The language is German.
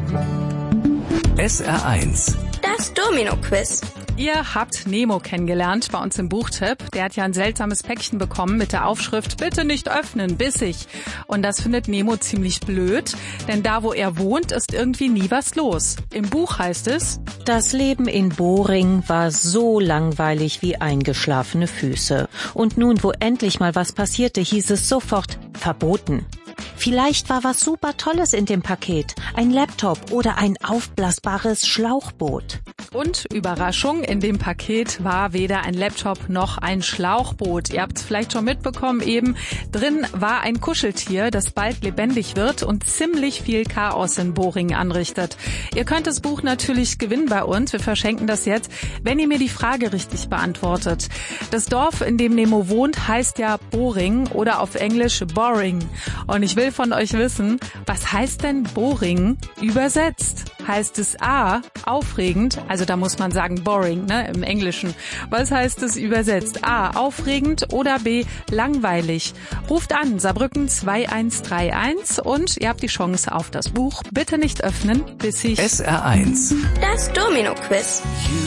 SR1. Das Domino-Quiz. Ihr habt Nemo kennengelernt bei uns im Buchtipp. Der hat ja ein seltsames Päckchen bekommen mit der Aufschrift "Bitte nicht öffnen, bissig". Und das findet Nemo ziemlich blöd, denn da, wo er wohnt, ist irgendwie nie was los. Im Buch heißt es: Das Leben in Boring war so langweilig wie eingeschlafene Füße. Und nun, wo endlich mal was passierte, hieß es sofort verboten. Vielleicht war was super Tolles in dem Paket. Ein Laptop oder ein aufblasbares Schlauchboot. Und Überraschung, in dem Paket war weder ein Laptop noch ein Schlauchboot. Ihr habt es vielleicht schon mitbekommen eben. Drin war ein Kuscheltier, das bald lebendig wird und ziemlich viel Chaos in Boring anrichtet. Ihr könnt das Buch natürlich gewinnen bei uns. Wir verschenken das jetzt, wenn ihr mir die Frage richtig beantwortet. Das Dorf, in dem Nemo wohnt, heißt ja Boring oder auf Englisch Boring. Und ich will von euch wissen, was heißt denn Boring übersetzt? Heißt es A, aufregend, also da muss man sagen boring, ne, im Englischen. Was heißt es übersetzt? A, aufregend oder B, langweilig? Ruft an, Saarbrücken 2131 und ihr habt die Chance auf das Buch. Bitte nicht öffnen, bis ich... SR1. Das Domino-Quiz.